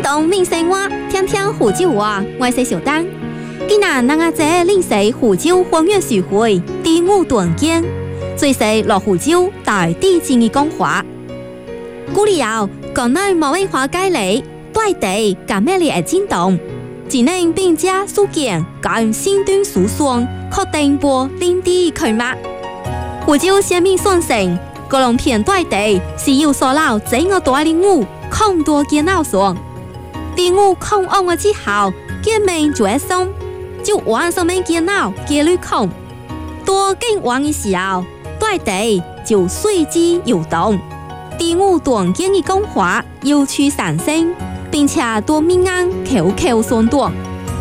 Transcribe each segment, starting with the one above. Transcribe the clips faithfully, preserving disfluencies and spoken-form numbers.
动领生话，听听胡椒话，我是小丹。今日咱阿姐领洗胡椒风月聚会第五段见，最是落胡椒带地精的讲话。古里后国内某文化界里，对地甲咩哩会震动，只能并加事件甲新端诉讼，确定波领地开幕。胡椒下面算成，各种片对地是有所老整个大领悟，控多见闹爽。第五控案嘅之後，見面就會送，就玩上面見鬧嘅旅控。多經玩嘅時候，對地就隨之搖動。第五段見嘅講話要去產生，並且多面硬口口相傳。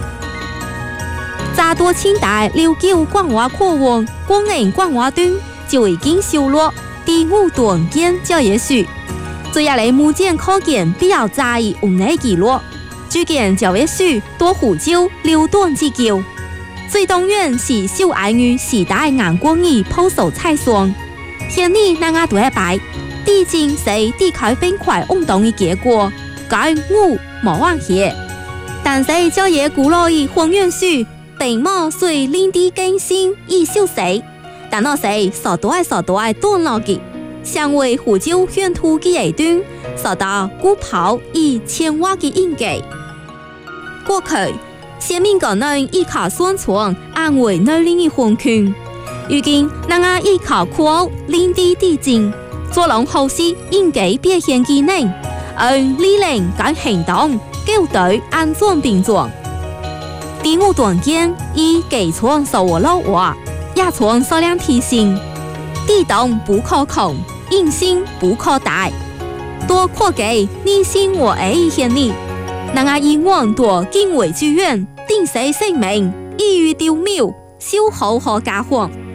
乍多清代六九廣華課文廣寧廣華段就已經收錄第五段見教嘢書。最下嚟目前可見比較在意有哪記錄，據見教嘢書多胡椒流動之叫，最當然是受愛於時代眼光而鋪手菜上。現你那亞對白，地精是地開分塊運動嘅結果，改五冇關係。但是教嘢古老嘅風月書並冇隨領地更新而消失，但我是所多愛所多愛斷落嘅。相為胡椒選土嘅一段，受到古跑以千瓦嘅應記。過去，先民國內依靠宣傳安慰內領嘅環境，如今咱亞依靠擴領地地精，做攏後世應記表現技能，而理念跟行動舊對安裝並裝。第五段間以基礎受我老話，也從數量提醒，地動不可控。硬性不可大，多擴給你心我愛一些你，咱亞以往多敬畏之願，定死性命，易於丟謬，消耗和假放。